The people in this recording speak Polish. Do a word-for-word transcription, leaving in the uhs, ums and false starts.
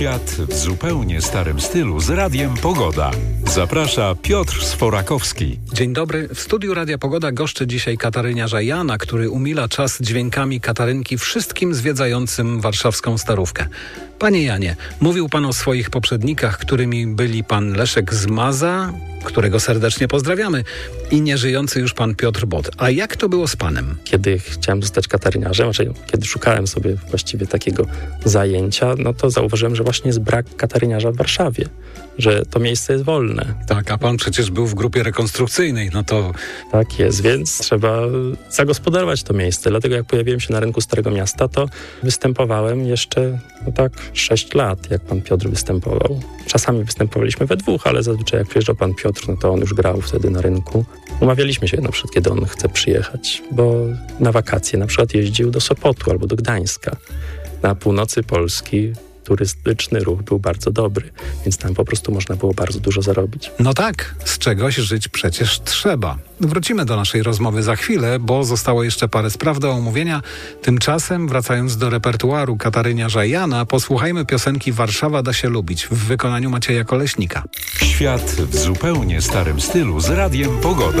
Świat w zupełnie starym stylu z Radiem Pogoda. Zaprasza Piotr Sforakowski. Dzień dobry. W studiu Radia Pogoda goszczy dzisiaj kataryniarza Jana, który umila czas dźwiękami katarynki wszystkim zwiedzającym warszawską Starówkę. Panie Janie, mówił pan o swoich poprzednikach, którymi byli pan Leszek Zmaza, którego serdecznie pozdrawiamy, i nieżyjący już pan Piotr Bot. A jak to było z panem? Kiedy chciałem zostać kataryniarzem, znaczy kiedy szukałem sobie właściwie takiego zajęcia, no to zauważyłem, że właśnie jest brak kataryniarza w Warszawie, że to miejsce jest wolne. Tak, a pan przecież był w grupie rekonstrukcyjnej, no to... Tak jest, więc trzeba zagospodarować to miejsce. Dlatego jak pojawiłem się na rynku Starego Miasta, to występowałem jeszcze no tak sześć lat, jak pan Piotr występował. Czasami występowaliśmy we dwóch, ale zazwyczaj jak przyjeżdżał pan Piotr, no to on już grał wtedy na rynku. Umawialiśmy się na przykład, kiedy on chce przyjechać, bo na wakacje na przykład jeździł do Sopotu albo do Gdańska. Na północy Polski turystyczny ruch był bardzo dobry, więc tam po prostu można było bardzo dużo zarobić. No tak, z czegoś żyć przecież trzeba. Wrócimy do naszej rozmowy za chwilę, bo zostało jeszcze parę spraw do omówienia. Tymczasem, wracając do repertuaru kataryniarza Jana, posłuchajmy piosenki Warszawa da się lubić w wykonaniu Macieja Koleśnika. Świat w zupełnie starym stylu z Radiem Pogoda.